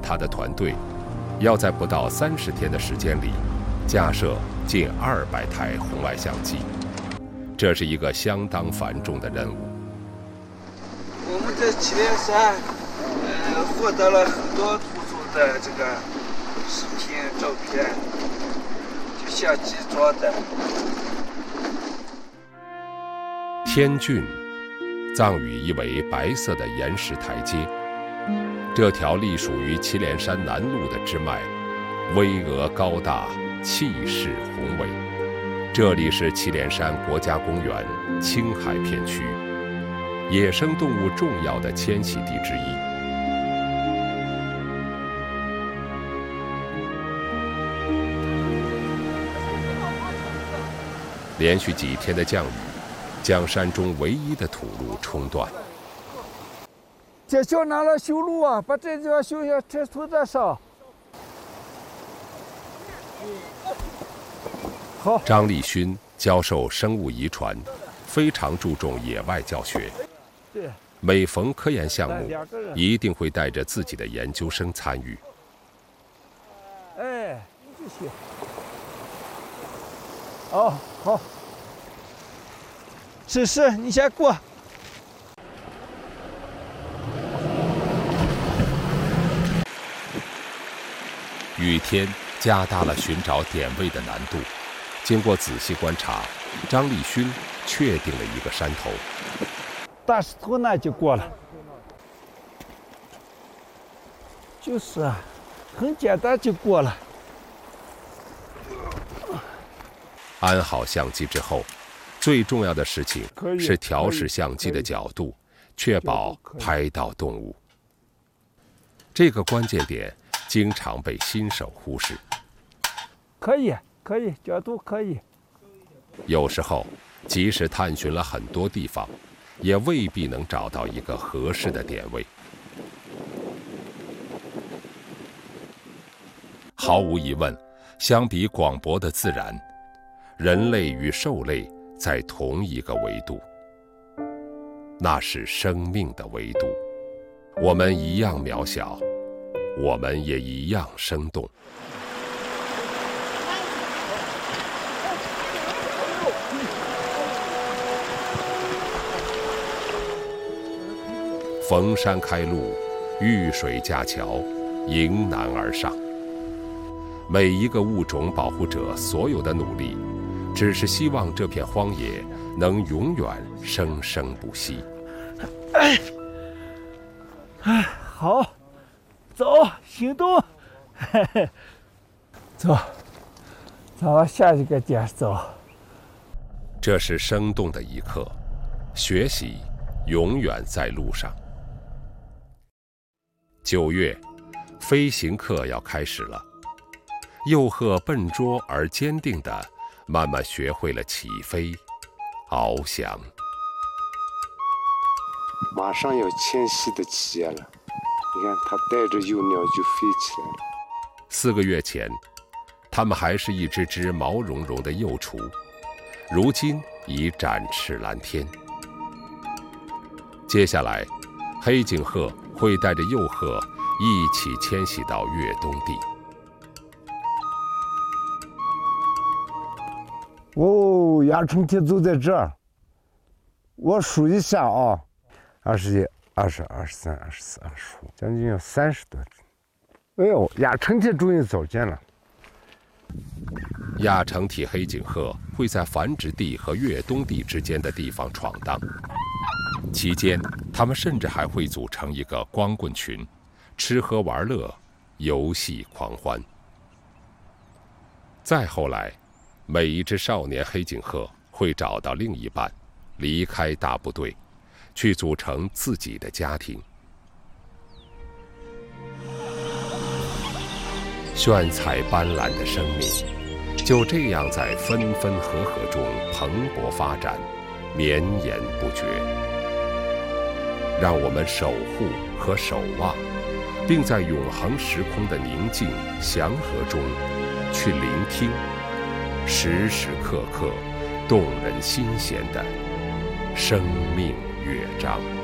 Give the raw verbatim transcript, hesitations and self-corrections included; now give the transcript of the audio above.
他的团队要在不到三十天的时间里架设近二百台红外相机，这是一个相当繁重的任务。 我们在祁连山，呃，获得了很多突出的这个视频、照片，就相机做的。 天峻，藏语意为白色的岩石台阶。这条隶属于祁连山南麓的支脉，巍峨高大，气势宏伟。这里是祁连山国家公园青海片区，野生动物重要的迁徙地之一。连续几天的降雨，将山中唯一的土路冲断。 这小拿了修路啊，把这地方修下，这土再上。好。 张立勋教授生物遗传，非常注重野外教学。 对。 每逢科研项目，一定会带着自己的研究生参与。 哎，这些。哦，好。是是，你先过。 雨天加大了寻找点位的难度。经过仔细观察，张立勋确定了一个山头。 大石头那就过了。就是啊，很简单就过了。 安好相机之后，最重要的事情是调试相机的角度，确保拍到动物。这个关键点经常被新手忽视。 可以，可以，角度可以。 有时候，即使探寻了很多地方，也未必能找到一个合适的点位。毫无疑问，相比广博的自然，人类与兽类在同一个维度，那是生命的维度。我们一样渺小，我们也一样生动。逢山开路，遇水架桥，迎难而上。每一个物种保护者所有的努力，只是希望这片荒野能永远生生不息。 哎，哎，好，走，行动，嘿嘿，走，咱往下一个点走。 这是生动的一刻，学习永远在路上。九月，飞行课要开始了。幼鹤笨拙而坚定地慢慢学会了起飞、翱翔。 马上要迁徙的季节了，你看它带着幼鸟就飞起来了。 四个月前，它们还是一只只毛茸茸的幼雏，如今已展翅蓝天。接下来，黑颈鹤会带着幼鹤一起迁徙到越冬地。 哦，亚春天就在这儿。我数一下啊，二十一、二十、二十三、二十四、二十五，将近有三十多只。哎呦，亚春天终于走见了。 亚成体黑颈鹤会在繁殖地和越冬地之间的地方闯荡，期间它们甚至还会组成一个光棍群，吃喝玩乐，游戏狂欢。再后来，每一只少年黑颈鹤会找到另一半，离开大部队，去组成自己的家庭。炫彩斑斓的生命，就这样在分分合合中蓬勃发展，绵延不绝。让我们守护和守望，并在永恒时空的宁静祥和中，去聆听时时刻刻动人心弦的生命乐章。